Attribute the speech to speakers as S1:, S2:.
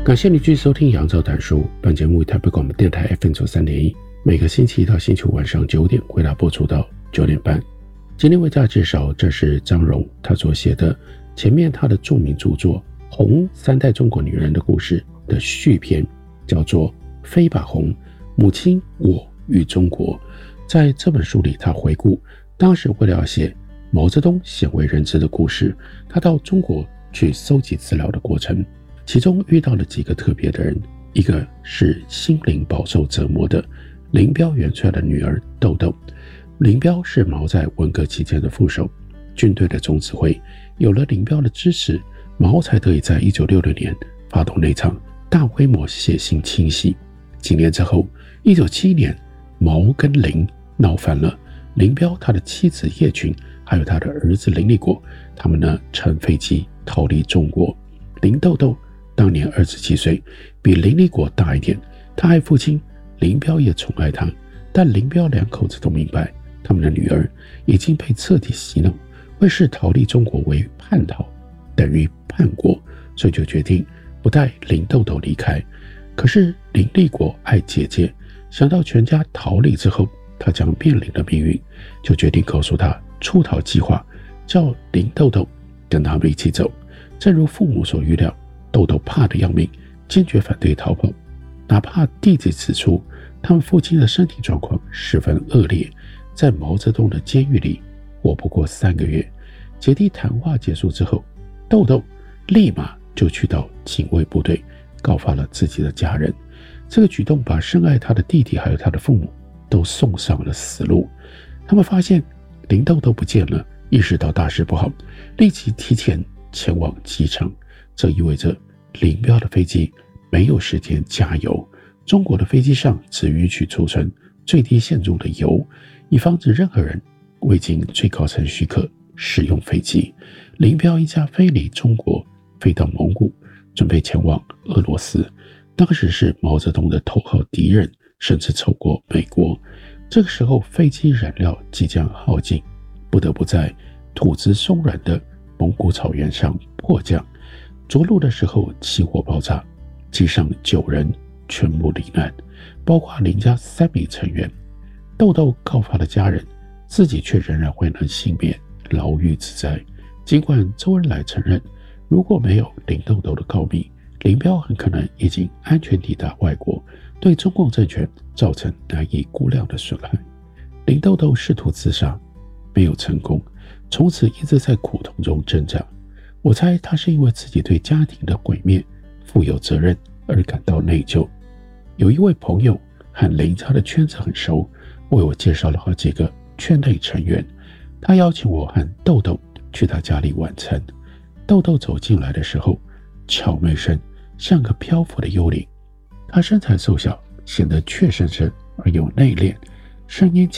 S1: 感谢你继续收听杨照谈书，本节目台北广播电台 FM93.1，每个星期一到星期五晚上9点回答播出到9点半。今天为大家介绍，这是张荣他所写的前面他的著名著作《红三代中国女人的故事》的续篇，叫做《飞吧红：母亲、我与中国》。在这本书里，他回顾当时为了要写毛泽东鲜为人知的故事，他到中国去搜集资料的过程，其中遇到了几个特别的人，一个是心灵饱受折磨的林彪元帅的女儿豆豆。林彪是毛在文革期间的副手，军队的总指挥，有了林彪的支持，毛才得以在1966年发动那场大规模血腥清洗。几年之后，1971年，毛跟林闹翻了，林彪他的妻子叶群还有他的儿子林立果，他们呢乘飞机逃离中国。林豆豆当年27岁，比林立果大一点，他爱父亲，林彪也宠爱他，但林彪两口子都明白，他们的女儿已经被彻底洗脑，会视逃离中国为叛逃，等于叛国，所以就决定不带林豆豆离开。可是林立果爱姐姐，想到全家逃离之后他将面临的命运，就决定告诉他出逃计划，叫林豆豆跟他们一起走。正如父母所预料，豆豆怕得要命，坚决反对逃跑。哪怕弟弟指出他们父亲的身体状况十分恶劣，在毛泽东的监狱里活不过3个月。姐弟谈话结束之后，豆豆立马就去到警卫部队告发了自己的家人。这个举动把深爱他的弟弟还有他的父母都送上了死路。他们发现林豆豆不见了，意识到大事不好，立即提前前往机场。这意味着林彪的飞机没有时间加油，中国的飞机上只允许储存最低限度的油，以防止任何人未经最高层许可使用飞机。林彪一家飞离中国，飞到蒙古，准备前往俄罗斯。当时是毛泽东的头号敌人，甚至超过美国。这个时候飞机燃料即将耗尽，不得不在土质松软的蒙古草原上迫降。着陆的时候起火爆炸，机上9人全部罹难，包括林家3名成员。豆豆告发了家人，自己却仍然未能幸免牢狱之灾。尽管周恩来承认，如果没有林豆豆的告密，林彪很可能已经安全抵达外国，对中共政权造成难以估量的损害。林豆豆试图自杀，没有成功，从此一直在苦痛中挣扎。我猜他是因为自己对家庭的毁灭负有责任而感到内疚。有一位朋友和林家的圈子很熟，为我介绍了好几个圈内成员。他邀请我和豆豆去他家里晚餐。豆豆走进来的时候，悄没声，像个漂浮的幽灵。他身材瘦小，显得怯生生而又内敛，声音